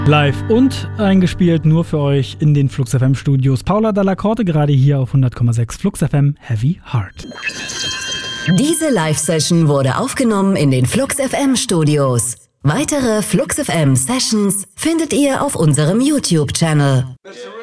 Live und eingespielt nur für euch in den Flux FM Studios. Paula Dalla Corte gerade hier auf 100,6 Flux FM Heavy Heart. Diese Live-Session wurde aufgenommen in den Flux FM Studios. Weitere Flux FM Sessions findet ihr auf unserem YouTube-Channel.